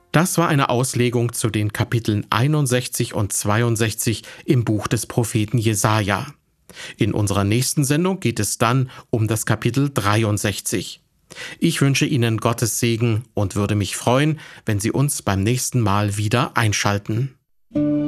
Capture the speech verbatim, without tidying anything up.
Das war eine Auslegung zu den Kapiteln einundsechzig und zweiundsechzig im Buch des Propheten Jesaja. In unserer nächsten Sendung geht es dann um das Kapitel dreiundsechzig. Ich wünsche Ihnen Gottes Segen und würde mich freuen, wenn Sie uns beim nächsten Mal wieder einschalten.